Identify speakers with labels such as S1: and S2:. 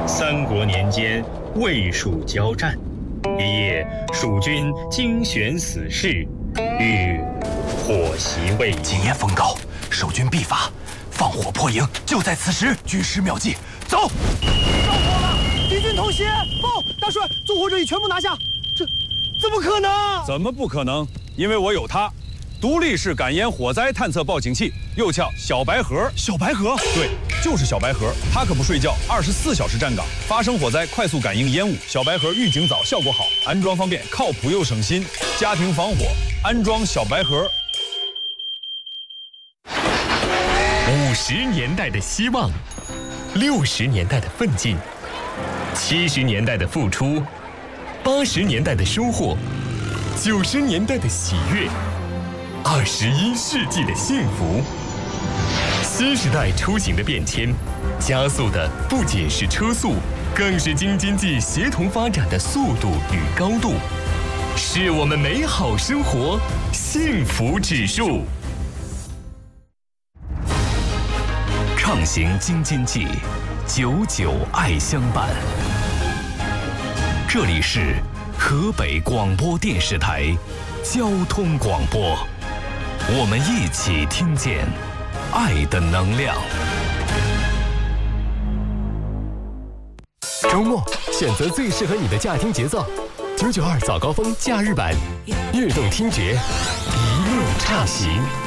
S1: 三国年间，魏蜀交战，一夜，蜀军惊选死士，欲火袭魏营。
S2: 今夜风高，守军必发，放火破营就在此时。军师妙计，走！
S3: 着火了！敌军偷袭！报，大帅，纵火者已全部拿下。这怎么可能？
S4: 怎么不可能？因为我有它。独立式感烟火灾探测报警器，又叫小白盒。
S3: 小白盒？
S4: 对，就是小白盒。它可不睡觉，24小时站岗，发生火灾快速感应烟雾。小白盒预警早，效果好，安装方便，靠谱又省心。家庭防火，安装小白盒。
S5: 50年代的希望，60年代的奋进，70年代的付出，80年代的收获，90年代的喜悦，21世纪的幸福。新时代出行的变迁，加速的不仅是车速，更是京津冀协同发展的速度与高度，是我们美好生活幸福指数。畅行京津冀，久久爱相伴。这里是河北广播电视台交通广播，我们一起听见爱的能量。
S6: 周末选择最适合你的驾听节奏，992早高峰假日版，悦动听觉，一路畅行。